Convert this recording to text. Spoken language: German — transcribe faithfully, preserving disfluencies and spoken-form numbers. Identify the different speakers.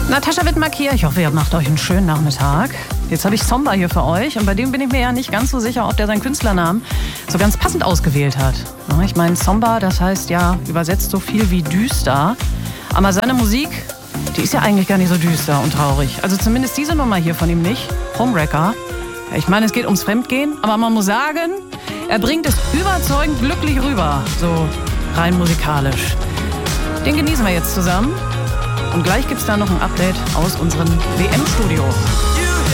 Speaker 1: Natascha Wittmark hier. Ich hoffe, ihr macht euch einen schönen Nachmittag. Jetzt habe ich Zomba hier für euch und bei dem bin ich mir ja nicht ganz so sicher, ob der seinen Künstlernamen so ganz passend ausgewählt hat. Ich meine, Zomba, das heißt ja übersetzt so viel wie düster. Aber seine Musik, die ist ja eigentlich gar nicht so düster und traurig. Also zumindest diese Nummer hier von ihm nicht. Homewrecker. Ich meine, es geht ums Fremdgehen, aber man muss sagen, er bringt es überzeugend glücklich rüber. So rein musikalisch. Den genießen wir jetzt zusammen. Und gleich gibt's da noch ein Update aus unserem W M-Studio.